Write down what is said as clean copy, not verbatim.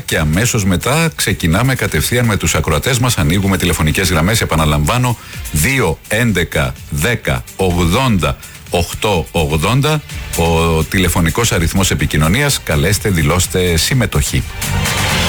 και αμέσως μετά ξεκινάμε κατευθείαν με τους ακροατές μας. Ανοίγουμε τηλεφωνικές γραμμές, επαναλαμβάνω, 2, 11, 10, 80, 880, ο τηλεφωνικός αριθμός επικοινωνίας. Καλέστε, δηλώστε συμμετοχή.